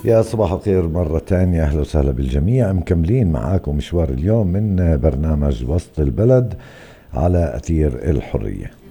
يا صباح الخير مرة تانية، أهلا وسهلا بالجميع. مكملين معاكم مشوار اليوم من برنامج وسط البلد على أثير الحرية.